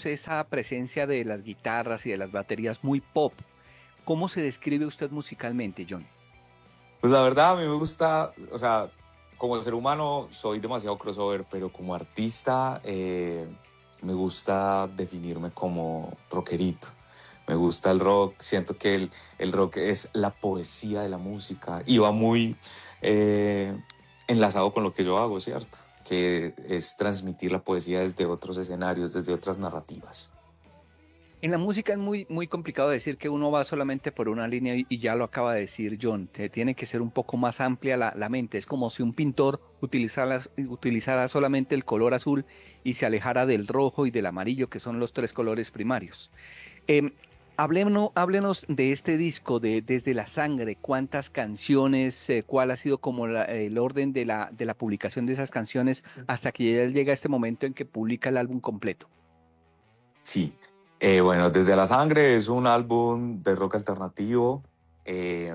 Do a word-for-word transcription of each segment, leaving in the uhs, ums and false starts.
vemos esa presencia de las guitarras y de las baterías muy pop. ¿Cómo se describe usted musicalmente, John? Pues la verdad a mí me gusta, o sea, como ser humano soy demasiado crossover, pero como artista eh, me gusta definirme como rockerito. Me gusta el rock, siento que el, el rock es la poesía de la música y va muy eh, enlazado con lo que yo hago, ¿cierto? Que es transmitir la poesía desde otros escenarios, desde otras narrativas. En la música es muy, muy complicado decir que uno va solamente por una línea y, y ya lo acaba de decir John. Te- tiene que ser un poco más amplia la, la mente. Es como si un pintor utilizara, utilizara solamente el color azul y se alejara del rojo y del amarillo, que son los tres colores primarios. Em, háblenos, háblenos de este disco, de Desde la Sangre. ¿Cuántas canciones? Eh, ¿cuál ha sido como la- el orden de la, de la publicación de esas canciones hasta que ya llega este momento en que publica el álbum completo? Sí, eh, bueno, Desde la Sangre es un álbum de rock alternativo. eh,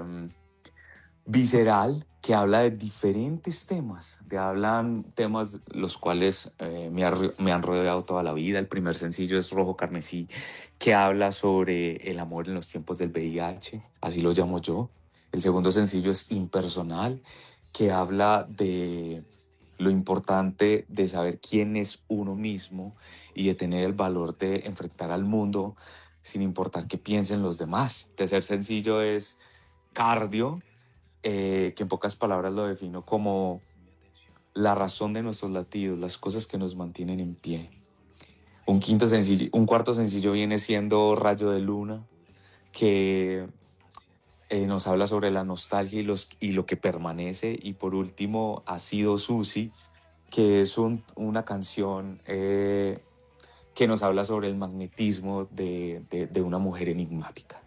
visceral que habla de diferentes temas, de hablan temas los cuales eh, me, ha- me han rodeado toda la vida. El primer sencillo es Rojo Carmesí, que habla sobre el amor en los tiempos del V I H, así lo llamo yo. El segundo sencillo es Impersonal, que habla de lo importante de saber quién es uno mismo y de tener el valor de enfrentar al mundo sin importar qué piensen los demás. Tercer sencillo es Cardio, eh, que en pocas palabras lo defino como la razón de nuestros latidos, las cosas que nos mantienen en pie. Un, quinto sencillo, un cuarto sencillo viene siendo Rayo de Luna, que eh, nos habla sobre la nostalgia y, los, y lo que permanece. Y por último, Ha sido Susi, que es un, una canción eh, que nos habla sobre el magnetismo de, de, de una mujer enigmática.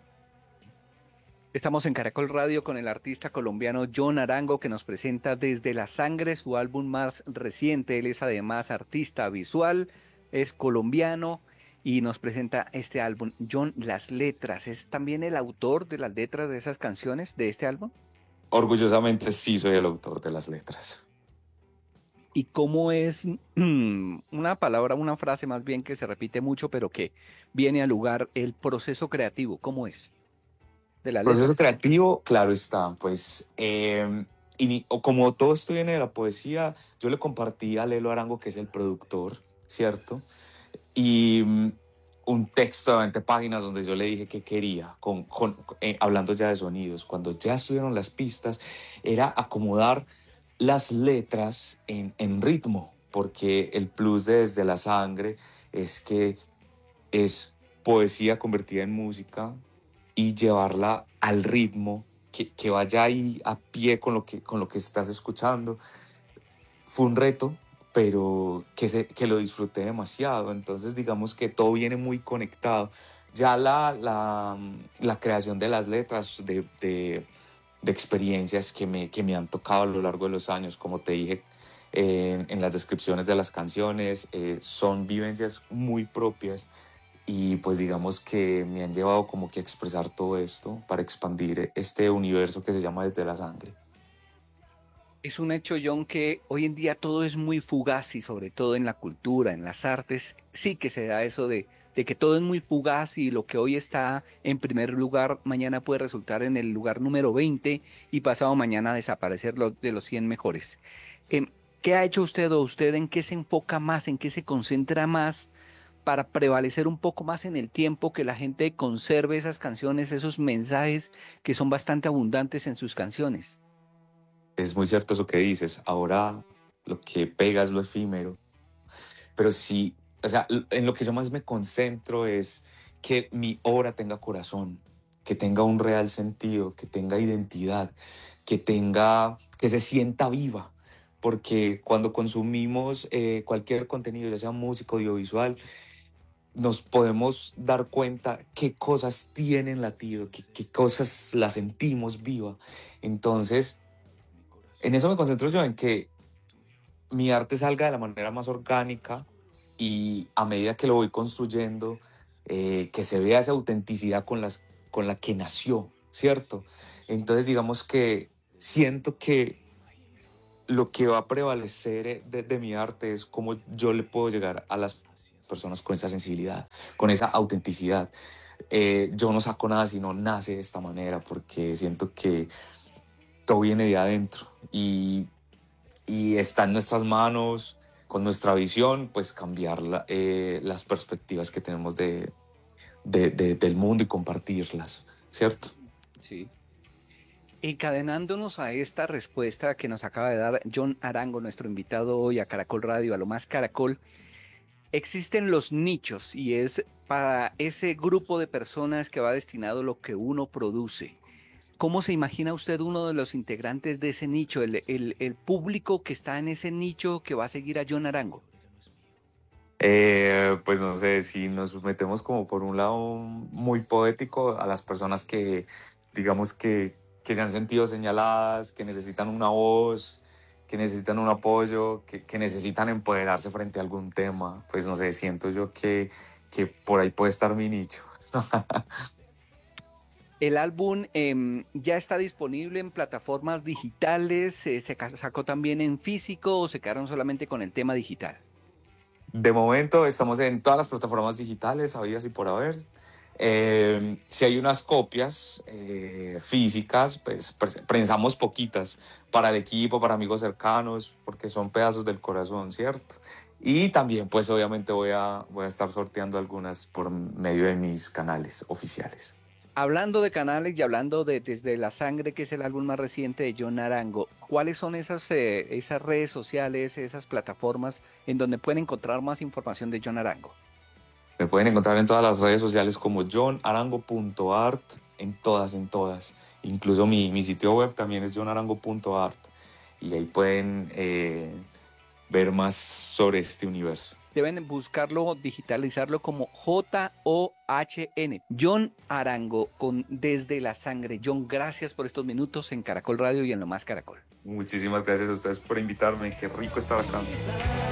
Estamos en Caracol Radio con el artista colombiano John Arango que nos presenta Desde la Sangre, su álbum más reciente. Él es además artista visual, es colombiano y nos presenta este álbum. John, las letras, ¿es también el autor de las letras de esas canciones de este álbum? Orgullosamente sí soy el autor de las letras. ¿Y cómo es una palabra, una frase más bien que se repite mucho, pero que viene al lugar, el proceso creativo? ¿Cómo es? De las Proceso letras. creativo, claro está, pues eh, y, o como todo esto viene de la poesía, yo le compartí a Lelo Arango, que es el productor, ¿cierto? Y mm, un texto de veinte páginas donde yo le dije que quería, con, con, eh, hablando ya de sonidos, cuando ya estuvieron las pistas, era acomodar las letras en, en ritmo, porque el plus de Desde la Sangre es que es poesía convertida en música y llevarla al ritmo, que, que vaya ahí a pie con lo que, con lo que estás escuchando. Fue un reto, pero que, se, que lo disfruté demasiado. Entonces, digamos que todo viene muy conectado. Ya la, la, la creación de las letras, de, de, de experiencias que me, que me han tocado a lo largo de los años, como te dije eh, en las descripciones de las canciones, eh, son vivencias muy propias y pues digamos que me han llevado como que a expresar todo esto para expandir este universo que se llama Desde la Sangre. Es un hecho, John, que hoy en día todo es muy fugaz y sobre todo en la cultura, en las artes, sí que se da eso de, de que todo es muy fugaz y lo que hoy está en primer lugar, mañana puede resultar en el lugar número veinte y pasado mañana desaparecer lo- de los cien mejores. Em, ¿Qué ha hecho usted o usted en qué se enfoca más, en qué se concentra más para prevalecer un poco más en el tiempo, que la gente conserve esas canciones, esos mensajes que son bastante abundantes en sus canciones? Es muy cierto eso que dices. Ahora lo que pega es lo efímero. Pero sí, o sea, l- en lo que yo más me concentro es que mi obra tenga corazón, que tenga un real sentido, que tenga identidad, que tenga, que se sienta viva. Porque cuando consumimos eh, cualquier contenido, ya sea música, audiovisual, nos podemos dar cuenta qué cosas tienen latido, qué, qué cosas las sentimos viva. Entonces, en eso me concentro yo, en que mi arte salga de la manera más orgánica y a medida que lo voy construyendo, eh, que se vea esa autenticidad con, las, con la que nació, ¿cierto? Entonces, digamos que siento que lo que va a prevalecer eh, de, de mi arte es cómo yo le puedo llegar a las personas con esa sensibilidad, con esa autenticidad. Eh, yo no saco nada si no nace de esta manera, porque siento que todo viene de adentro y, y está en nuestras manos, con nuestra visión, pues cambiar la, eh, las perspectivas que tenemos de, de, de, del mundo y compartirlas, ¿cierto? Sí. Encadenándonos a esta respuesta que nos acaba de dar John Arango, nuestro invitado hoy a Caracol Radio, a Lo Más Caracol, existen los nichos y es para ese grupo de personas que va destinado lo que uno produce. ¿Cómo se imagina usted uno de los integrantes de ese nicho, el, el, el público que está en ese nicho que va a seguir a John Arango? Eh, pues no sé, si nos metemos como por un lado muy poético a las personas que, digamos que, que se han sentido señaladas, que necesitan una voz, que necesitan un apoyo, que, que necesitan empoderarse frente a algún tema, pues no sé, siento yo que, que por ahí puede estar mi nicho. El álbum em, ya está disponible en plataformas digitales, eh, se ca- sacó también en físico o se quedaron solamente con el tema digital. De momento estamos en todas las plataformas digitales, habidas y por haber. Eh, si hay unas copias eh, físicas, pues pres- prensamos poquitas para el equipo, para amigos cercanos, porque son pedazos del corazón, ¿cierto? Y también, pues obviamente voy a, voy a estar sorteando algunas por medio de mis canales oficiales. Hablando de canales y hablando de Desde la Sangre, que es el álbum más reciente de John Arango, ¿cuáles son esas, eh, esas redes sociales, esas plataformas en donde pueden encontrar más información de John Arango? Me pueden encontrar en todas las redes sociales como john arango punto art, en todas, en todas. Incluso mi, mi sitio web también es john arango punto art y ahí pueden eh, ver más sobre este universo. Deben buscarlo, digitalizarlo como J O H N. John Arango con Desde la Sangre. John, gracias por estos minutos en Caracol Radio y en Lo Más Caracol. Muchísimas gracias a ustedes por invitarme, qué rico estar acá.